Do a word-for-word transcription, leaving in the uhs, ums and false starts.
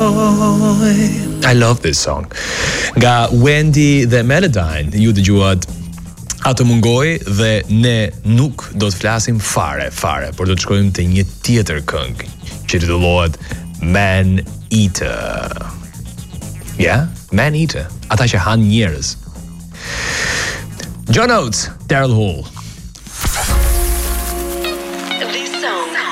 I love this song. Nga Wendy dhe Melodyne, ju dëgjuat Ato mungoj dhe ne nuk do të flasim fare, fare, por do të shkojmë te një tjetër këngë që titullohet Man Eater. Ja, yeah? Man Eater. Ata që han njerëz. John Oates, Daryl Hall.